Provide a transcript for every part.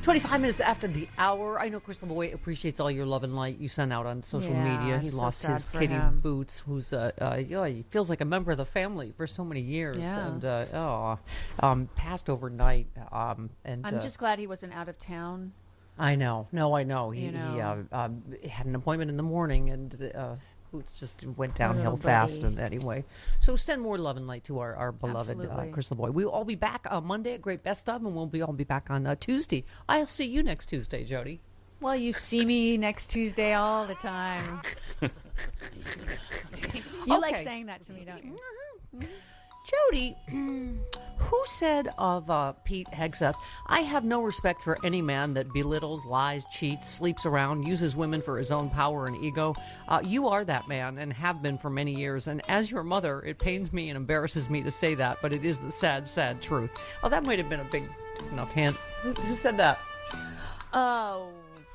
25 minutes after the hour. I know Chris Lavoie appreciates all your love and light you send out on social media. He lost his kitty Boots, who's he feels like a member of the family for so many years, and passed overnight. And I'm just glad he wasn't out of town. I know. No, I know. He had an appointment in the morning, and Boots just went downhill fast. And anyway, so send more love and light to our beloved Chris Lavoie. We'll all be back on Monday at Great Best Of, and we'll all be back on Tuesday. I'll see you next Tuesday, Jody. Well, you see me next Tuesday all the time. You like saying that to me, don't you? Mm-hmm. Jody, who said of Pete Hegseth, I have no respect for any man that belittles, lies, cheats, sleeps around, uses women for his own power and ego. You are that man and have been for many years. And as your mother, it pains me and embarrasses me to say that, but it is the sad, sad truth. Oh, that might have been a big enough hint. Who said that? Oh,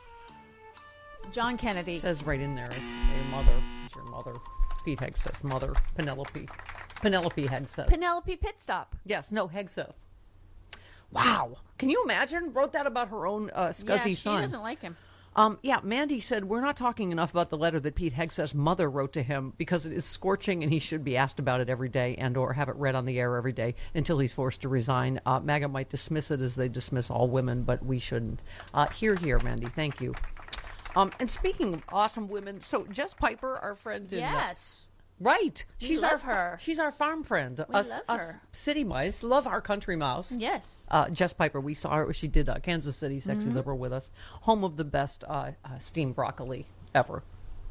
John Kennedy. It says right in there is your mother. It's your mother. Pete Hegseth's mother, Penelope Hegseth. Penelope Pitstop. Yes, no, Hegseth. Wow. Can you imagine? Wrote that about her own scuzzy son. She doesn't like him. Mandy said, we're not talking enough about the letter that Pete Hegseth's mother wrote to him because it is scorching and he should be asked about it every day and or have it read on the air every day until he's forced to resign. MAGA might dismiss it as they dismiss all women, but we shouldn't. Hear, Mandy. Thank you. And speaking of awesome women, so Jess Piper, our friend in... Yes. Right. She's her. She's our farm friend. We love us her. city mice love our country mouse. Yes. Jess Piper, we saw her. She did Kansas City Sexy Liberal with us. Home of the best steamed broccoli ever.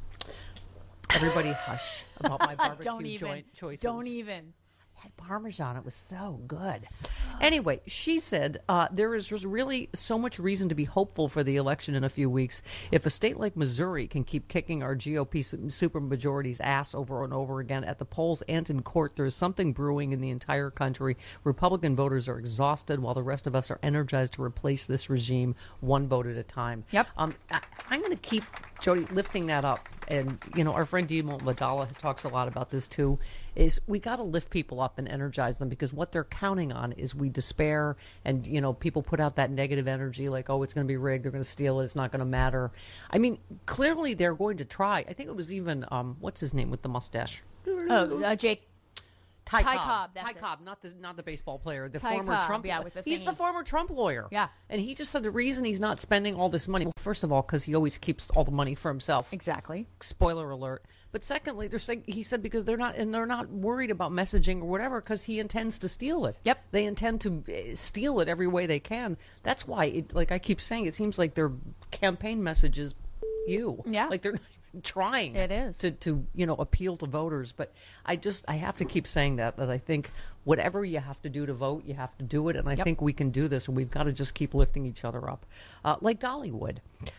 Everybody hush about my barbecue joint choices. Don't even. Had Parmesan. It was so good. Anyway, she said there is really so much reason to be hopeful for the election in a few weeks. If a state like Missouri can keep kicking our GOP supermajority's ass over and over again at the polls and in court, there is something brewing in the entire country. Republican voters are exhausted while the rest of us are energized to replace this regime one vote at a time. Yep. I'm going to keep, Jody, lifting that up. And, our friend Dimo Vadala talks a lot about this, too, is we got to lift people up and energize them because what they're counting on is we despair and, people put out that negative energy like, oh, it's going to be rigged, they're going to steal it, it's not going to matter. I mean, clearly they're going to try. I think it was even, what's his name with the mustache? Jake. Ty Cobb. Ty Cobb, not the baseball player, the Ty former Cobb, Trump. yeah, with the he's thingy. the former Trump lawyer. Yeah, and he just said the reason he's not spending all this money. Well, first of all, because he always keeps all the money for himself. Exactly. Spoiler alert. But secondly, they're saying he said because they're not worried about messaging or whatever because he intends to steal it. Yep. They intend to steal it every way they can. That's why, like I keep saying, it seems like their campaign message is you. Yeah. Like they're trying to appeal to voters, but I have to keep saying that I think whatever you have to do to vote, you have to do it, and I think we can do this, and we've got to just keep lifting each other up like Dollywood.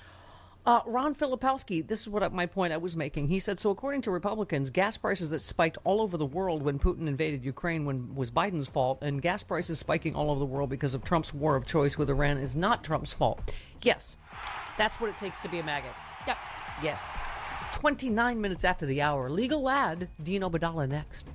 Ron Filipowski, this is what my point I was making. He said, so according to Republicans, gas prices that spiked all over the world when Putin invaded Ukraine was Biden's fault, and gas prices spiking all over the world because of Trump's war of choice with Iran is not Trump's fault. Yes, that's what it takes to be a maggot. Yep. Yes. 29 minutes after the hour. Legal Lad, Dino Badala next.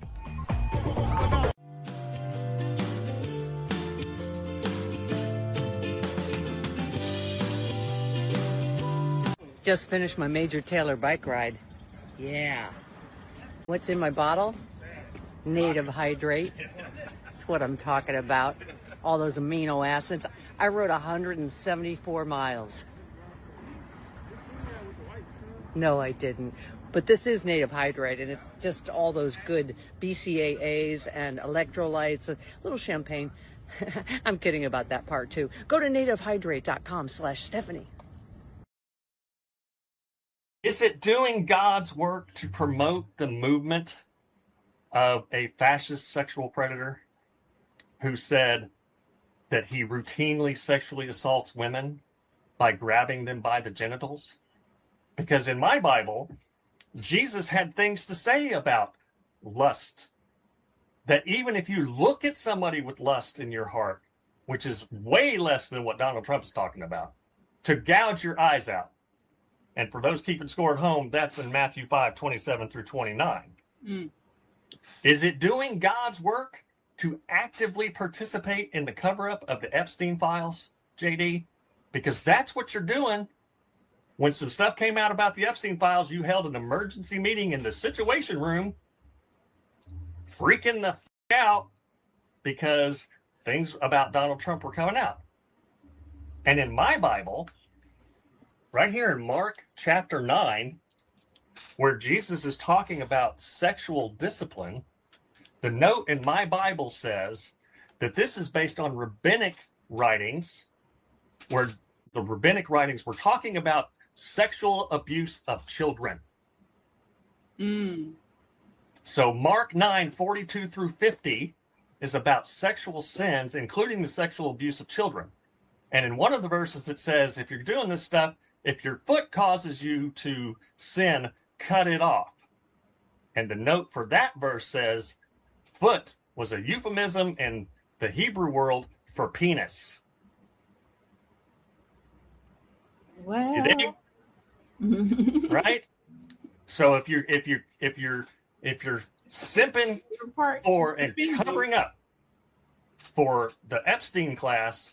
Just finished my Major Taylor bike ride. Yeah. What's in my bottle? Native Hydrate. That's what I'm talking about. All those amino acids. I rode 174 miles. No, I didn't. But this is Native Hydrate, and it's just all those good BCAAs and electrolytes, a little champagne. I'm kidding about that part, too. Go to nativehydrate.com/Stephanie. Is it doing God's work to promote the movement of a fascist sexual predator who said that he routinely sexually assaults women by grabbing them by the genitals? Because in my Bible, Jesus had things to say about lust. That even if you look at somebody with lust in your heart, which is way less than what Donald Trump is talking about, to gouge your eyes out. And for those keeping score at home, that's in Matthew 5:27-29. Is it doing God's work to actively participate in the cover-up of the Epstein files, JD? because that's what you're doing. When some stuff came out about the Epstein files, you held an emergency meeting in the Situation Room, freaking the f*** out because things about Donald Trump were coming out. And in my Bible, right here in Mark chapter 9, where Jesus is talking about sexual discipline, the note in my Bible says that this is based on rabbinic writings, where the rabbinic writings were talking about sexual abuse of children. So Mark 9:42 through 50 is about sexual sins, including the sexual abuse of children. And in one of the verses it says, if you're doing this stuff, if your foot causes you to sin, cut it off. And the note for that verse says, foot was a euphemism in the Hebrew world for penis. Well, You dig? Right? So if you're simping for and covering up for the Epstein class,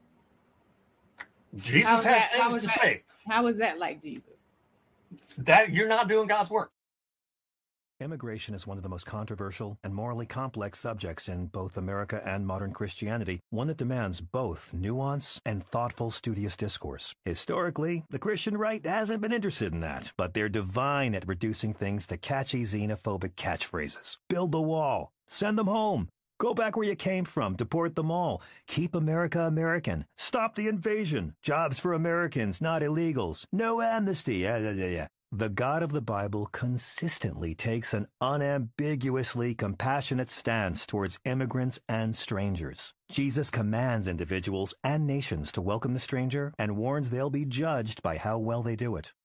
Jesus has things to say. How is that like Jesus? That you're not doing God's work. Immigration is one of the most controversial and morally complex subjects in both America and modern Christianity, one that demands both nuance and thoughtful, studious discourse. Historically, the Christian right hasn't been interested in that, but they're divine at reducing things to catchy xenophobic catchphrases. Build the wall. Send them home. Go back where you came from. Deport them all. Keep America American. Stop the invasion. Jobs for Americans, not illegals. No amnesty. The God of the Bible consistently takes an unambiguously compassionate stance towards immigrants and strangers. Jesus commands individuals and nations to welcome the stranger and warns they'll be judged by how well they do it.